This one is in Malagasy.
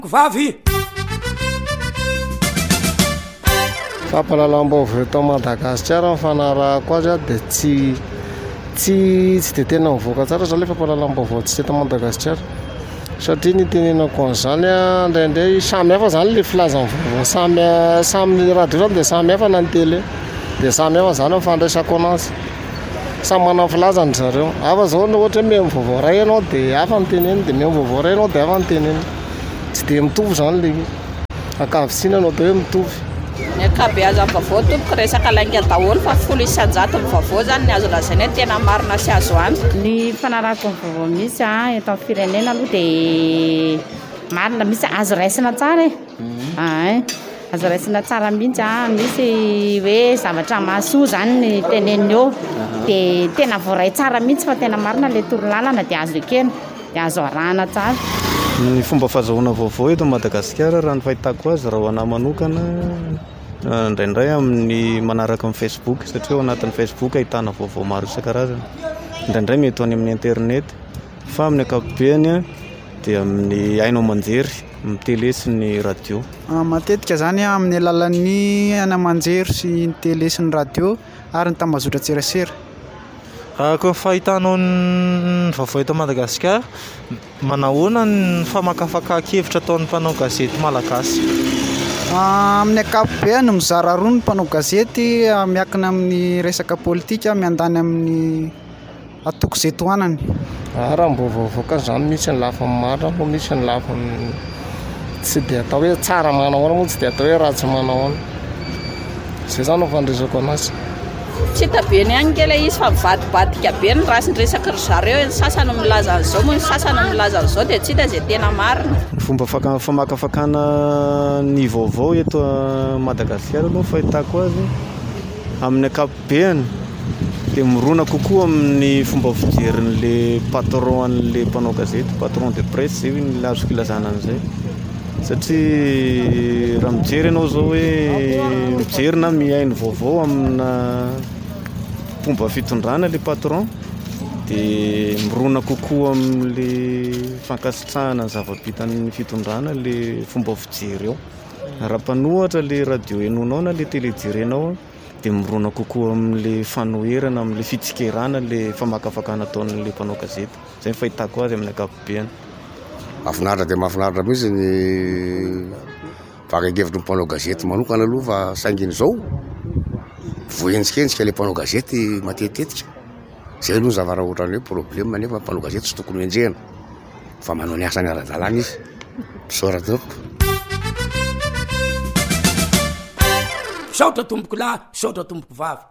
Vavy fampalalam-baovao eto Madagasikara mifanarahako azy dia tsy de tena mivoaka tsara zany le fampalalam-baovao tsy eto Madagasikara satria ny tenenako an'izany indraindray samy hafa zany le filazan'ny vaovao samy radio zany dia samy hafa na ny télé dia samy hafa zany mifandraisako anazy samy manana filazany zareo hafa zao na ohatra hoe vaovao ray ianao dia hafa ny teneny dia vaovao ray ianao dia hafa ny teneny tsy dia mitovy zany le ankavitsina anao dia hoe mitovy ny akabeazan'ny vaovao tompoko resaka lainga daholo fa folo isan-jato ny vaovao zany ny azo lazaina hoe tena marina sy azo anto ny fanarahako ny vaovao misy eto amin'ny firenena aloha dia marina misy azo raisina tsara azo raisina tsara mihitsy misy hoe zavatra mahasoa zany ny teneniny eo dia tena voaray tsara mihitsy fa tena marina le torolalana dia azo ekena dia azo arahana tsara. Ny fomba fahazahoana vaovao eto Madagasikara raha ny fahitako azy raha ho anahy manokana indraindray amin'ny manaraka amin'ny Facebook satria ao anatin'ny Facebook ahitana vaovao maro isan-karazany indraindray mety any amin'ny internet fa amin'ny ankapobeny dia amin'ny hainao manjery amin'ny télé sy ny radio matetika zany amin'ny alalan'ny ana manjery sy ny télé sy ny radio ary ny tambazotra tserasera. Koa fahitanao ny vaovao eto Madagasikara manahoana ny famakafakakevitra ataon'ny mpanao gazety malagasy? Amin'ny ankapobeny mizara roa ny mpanao gazety miankina amin'ny resaka politika miandany amin'ny atoko izay tohanany. Raha mbovaovoaka zany misy ny lafiny marina fa misy ny lafiny tsy dia atao hoe tsara manahoana moa tsy dia atao hoe ratsy manahoana zay zany fandraisako anazy. Tsy tabe ny any kely izy fa mivadibadika be ny rasin-dresaka zareo ny sasany milaza an'izao moa ny sasany milaza an'izao dia tsy hita izay tena marina. Ny fomba famakafakana ny vaovao eto Madagasikara aloha fahitako azy amin'ny ankapobeny dia mirona kokoa amin'ny fomba fijerin'le patron an'le mpanao gazety patron de presse zay ny azoko ilazana an'izay satria raha mijery ianao zao hoe mijery na mihaino vaovao amina fomba fitondrana le patron dia mirona kokoa amin'le fankasitrahana ny zava-bitan'ny fitondrana le fomba fijery eo raha mpanohatra le radio henonao na le télé jerenao dia mirona kokoa amin'le fanoherana amin'le fitsikerana le famakafakana ataon'le mpanao gazety zay fahitako azy amin'ny ankapobeny. Mahafinaritra dia mahafinaritra mihitsy ny fakakevitry ny mpanao gazety manokana aloha fa saingin'izao voenjikensika le mpanao gazety matetetika zay aloha zavara ohatran'ny hoe problème nefa mpanao gazety tsy tokony enjehana fa manao ny asany ara-dalàna izy misaotra saotra tomboko lahy saotra tomboko vavy.